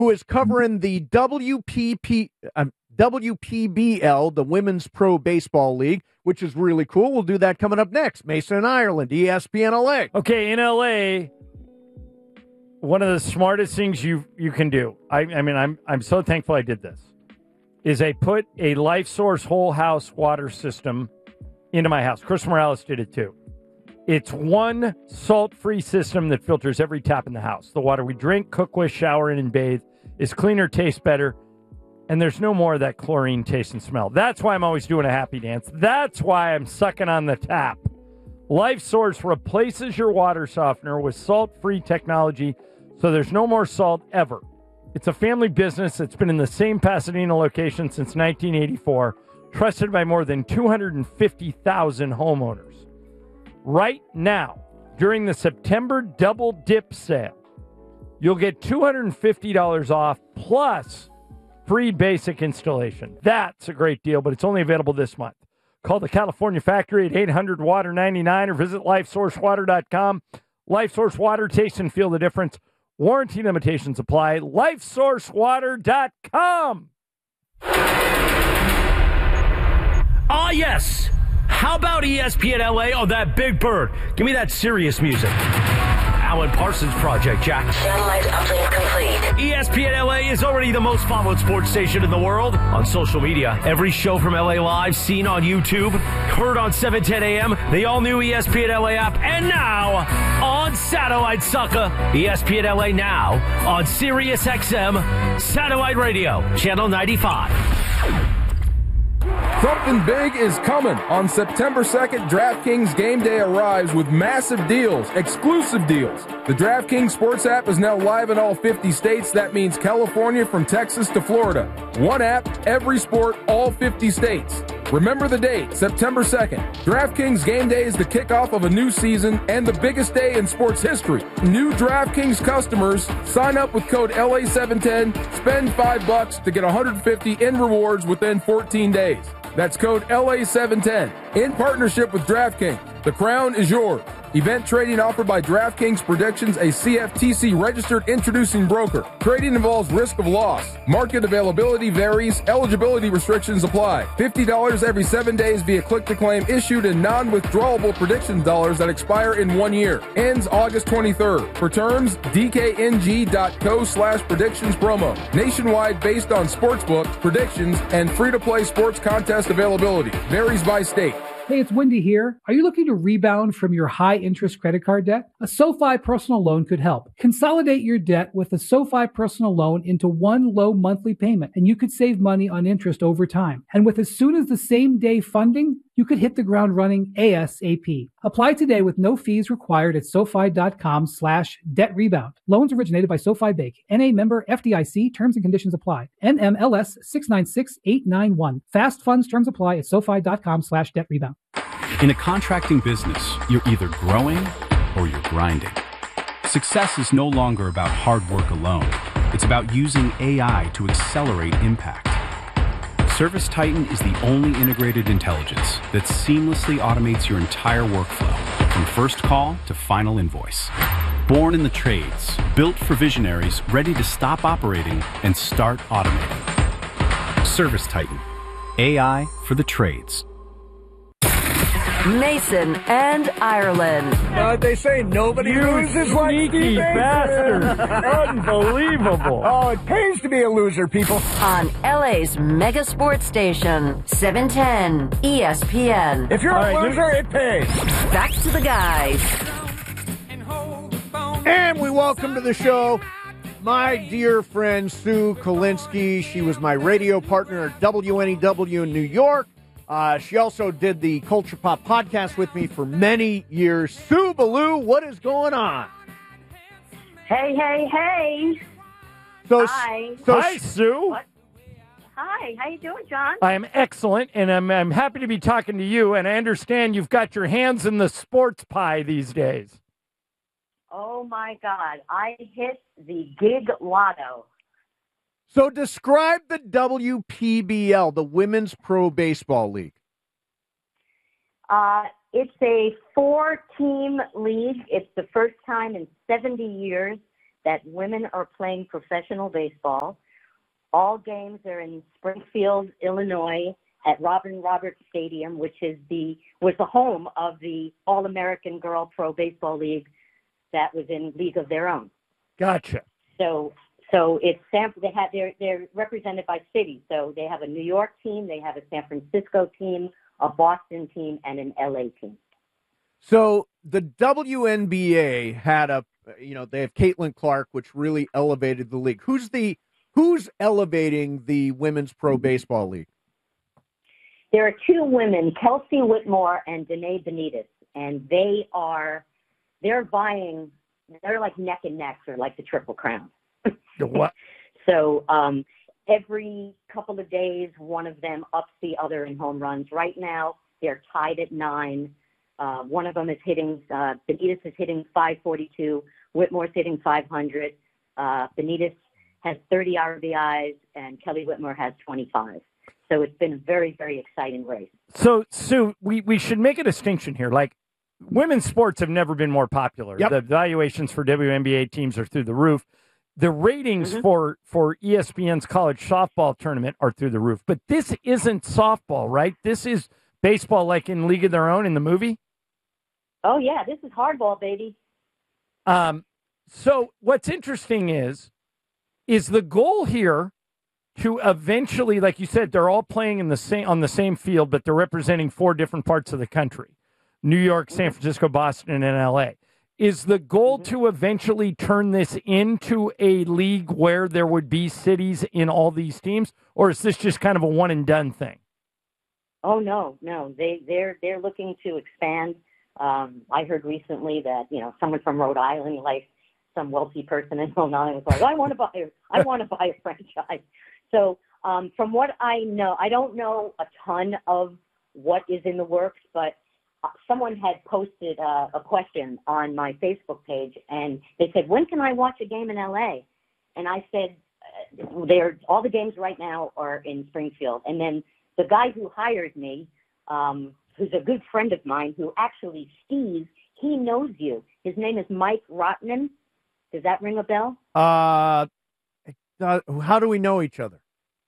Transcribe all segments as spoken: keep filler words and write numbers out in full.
who is covering the W P P, um, W P B L, the Women's Pro Baseball League, which is really cool. We'll do that coming up next. Mason in Ireland, E S P N L A. Okay, in L A, one of the smartest things you you can do, I, I mean, I'm I'm so thankful I did this, is I put a Life Source whole house water system into my house. Chris Morales did it too. It's one salt-free system that filters every tap in the house. The water we drink, cook with, shower in, and bathe is cleaner, tastes better, and there's no more of that chlorine taste and smell. That's why I'm always doing a happy dance. That's why I'm sucking on the tap. Life Source replaces your water softener with salt-free technology, so there's no more salt ever. It's a family business that's been in the same Pasadena location since nineteen eighty-four, trusted by more than two hundred fifty thousand homeowners. Right now, during the September Double Dip sale, you'll get two hundred fifty dollars off plus free basic installation. That's a great deal, but it's only available this month. Call the California factory at eight hundred water ninety-nine or visit life source water dot com. LifeSource Water, taste and feel the difference. Warranty limitations apply. life source water dot com. Ah, yes. How about E S P N L A on that Big Bird? Give me that serious music. Alan Parsons Project, Jack. Satellite uplink complete. E S P N L A is already the most followed sports station in the world. On social media, every show from L A Live seen on YouTube, heard on seven ten a.m., the all-new E S P N L A app, and now on satellite, sucker. E S P N L A now on Sirius X M, satellite radio, channel ninety-five. Something big is coming. On September second, DraftKings Game Day arrives with massive deals, exclusive deals. The DraftKings Sports app is now live in all fifty states. That means California from Texas to Florida. One app, every sport, all fifty states. Remember the date, September second. DraftKings Game Day is the kickoff of a new season and the biggest day in sports history. New DraftKings customers sign up with code L A seven ten, spend five bucks to get one hundred fifty in rewards within fourteen days. That's code L A seven ten. In partnership with DraftKings, the crown is yours. Event trading offered by DraftKings Predictions, a C F T C-registered introducing broker. Trading involves risk of loss. Market availability varies. Eligibility restrictions apply. fifty dollars every seven days via click-to-claim issued in non-withdrawable predictions dollars that expire in one year. Ends August twenty-third. For terms, D K N G dot co slash predictions promo. Nationwide based on sportsbook, predictions, and free-to-play sports contest availability. Varies by state. Hey, it's Wendy here. Are you looking to rebound from your high-interest credit card debt? A SoFi personal loan could help. Consolidate your debt with a SoFi personal loan into one low monthly payment, and you could save money on interest over time. And with as soon as the same day funding, you could hit the ground running ASAP. Apply today with no fees required at SoFi.com slash debt rebound. Loans originated by SoFi Bank. N A member F D I C. Terms and conditions apply. N M L S six nine six eight nine one. Fast funds terms apply at SoFi.com slash debt rebound. In a contracting business, you're either growing or you're grinding. Success is no longer about hard work alone. It's about using A I to accelerate impact. Service Titan is the only integrated intelligence that seamlessly automates your entire workflow, from first call to final invoice. Born in the trades, built for visionaries ready to stop operating and start automating. Service Titan, A I for the trades. Mason and Ireland. Uh, they say nobody You loses like sneaky Steve bastard. Unbelievable. Oh, it pays to be a loser, people. On L A's mega sports station, seven ten E S P N. If you're All a right, loser, it pays. Back to the guys. And we welcome to the show my dear friend Sue Kolinsky. She was my radio partner at W N E W in New York. Uh, she also did the Culture Pop podcast with me for many years. Sue Ballou, what is going on? Hey, hey, hey. So, Hi. So, Hi, Sue. What? Hi, how you doing, John? I am excellent, and I'm, I'm happy to be talking to you, and I understand you've got your hands in the sports pie these days. Oh, my God. I hit the gig lotto. So describe the W P B L, the Women's Pro Baseball League. Uh, it's a four-team league. It's the first time in seventy years that women are playing professional baseball. All games are in Springfield, Illinois, at Robin Roberts Stadium, which is the was the home of the All-American Girl Pro Baseball League that was in League of Their Own. Gotcha. So, so it's San. They have they're they're represented by cities. So they have a New York team, they have a San Francisco team, a Boston team, and an L A team. So the W N B A had a, you know, they have Caitlin Clark, which really elevated the league. Who's the who's elevating the Women's Pro Baseball League? There are two women, Kelsey Whitmore and Danae Benitez, and they are they're vying. They're like neck and neck for like the Triple Crown. What? So um, every couple of days, one of them ups the other in home runs. Right now, they're tied at nine. Uh, one of them is hitting. Uh, Benitez is hitting five forty-two. Whitmore's hitting five hundred. Uh, Benitez has thirty R B Is, and Kelly Whitmore has twenty-five. So it's been a very, very exciting race. So, Sue, we, we should make a distinction here. Like, women's sports have never been more popular. Yep. The valuations for W N B A teams are through the roof. The ratings Mm-hmm. for, for E S P N's college softball tournament are through the roof. But this isn't softball, right? This is baseball like in League of Their Own in the movie? Oh, yeah, this is hardball, baby. Um, so what's interesting is, is the goal here to eventually, like you said, they're all playing in the same on the same field, but they're representing four different parts of the country: New York, San Francisco, Boston, and L A. Is the goal mm-hmm. to eventually turn this into a league where there would be cities in all these teams, or is this just kind of a one and done thing? Oh no, no, they they're they're looking to expand. Um, I heard recently that you know someone from Rhode Island, like some wealthy person in Rhode Island, was like, I want to buy, I want to buy a franchise. So um, from what I know, I don't know a ton of what is in the works, but someone had posted uh, a question on my Facebook page, and they said, when can I watch a game in L A? And I said, uh, they're, all the games right now are in Springfield. And then the guy who hired me, um, who's a good friend of mine, who actually, Steve, he knows you. His name is Mike Rotman. Does that ring a bell? Uh, uh, how do we know each other?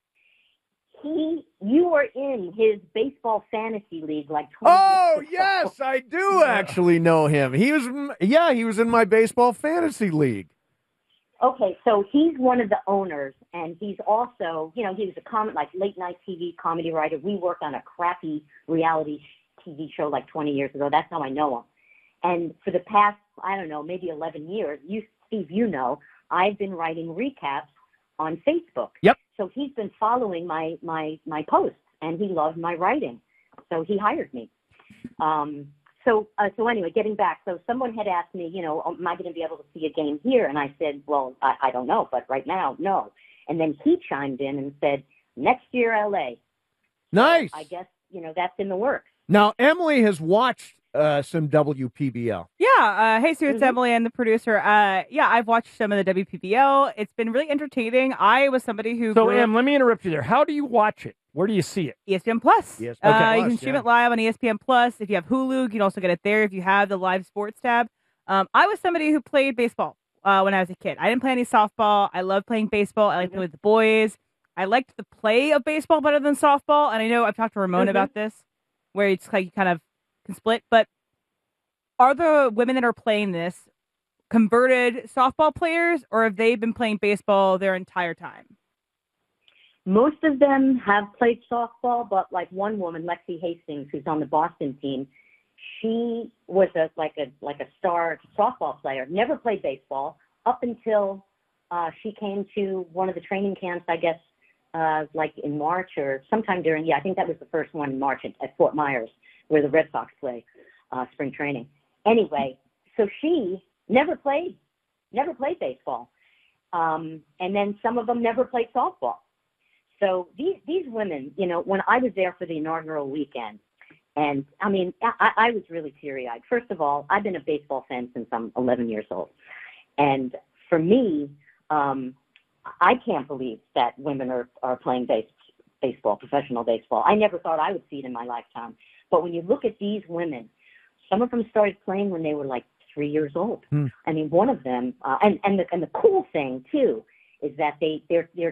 He, you were in his baseball fantasy league like twenty Oh, years ago. yes, I do actually know him. He was, yeah, he was in my baseball fantasy league. Okay, so he's one of the owners, and he's also, you know, he was a com- like late night T V comedy writer. We worked on a crappy reality T V show like twenty years ago. That's how I know him. And for the past, I don't know, maybe eleven years, you, Steve, you know, I've been writing recaps on Facebook. Yep. So he's been following my, my, my posts, and he loved my writing. So he hired me. Um, so, uh, so anyway, getting back, so someone had asked me, you know, am I going to be able to see a game here? And I said, well, I, I don't know, but right now, no. And then he chimed in and said, next year, L A. Nice. So I guess, you know, that's in the works. Now, Emily has watched uh, some W P B L. Yeah. Uh, hey, Sue, it's Mm-hmm. Emily. I'm the producer. Uh, yeah, I've watched some of the W P B L. It's been really entertaining. I was somebody who So, grew Em, up let me interrupt you there. How do you watch it? Where do you see it? E S P N Plus. Yes, uh, okay. you Plus, can stream yeah. it live on E S P N Plus. If you have Hulu, you can also get it there if you have the live sports tab. Um, I was somebody who played baseball uh, when I was a kid. I didn't play any softball. I loved playing baseball. I liked Mm-hmm. playing with the boys. I liked the play of baseball better than softball. And I know I've talked to Ramon Mhm. about this, where it's like you kind of can split. But are the women that are playing this converted softball players, or have they been playing baseball their entire time? Most of them have played softball, but like one woman, Lexi Hastings, who's on the Boston team, she was a like a like a star softball player. Never played baseball up until uh, she came to one of the training camps, I guess, uh, like in March or sometime during. Yeah, I think that was the first one in March at, at Fort Myers, where the Red Sox play uh, spring training. Anyway, so she never played, never played baseball, um, and then some of them never played softball. So these these women, you know, when I was there for the inaugural weekend, and I mean, I, I was really teary-eyed. First of all, I've been a baseball fan since I'm eleven years old. And for me, um, I can't believe that women are, are playing base, baseball, professional baseball. I never thought I would see it in my lifetime. But when you look at these women, some of them started playing when they were like three years old. Hmm. I mean, one of them, uh, and and the and the cool thing too is that they they're they're